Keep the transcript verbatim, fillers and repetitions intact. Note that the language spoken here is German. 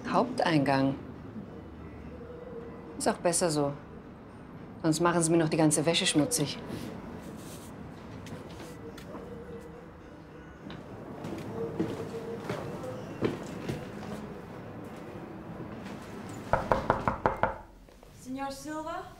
Haupteingang. Ist auch besser so. Sonst machen sie mir noch die ganze Wäsche schmutzig. Senor Silva?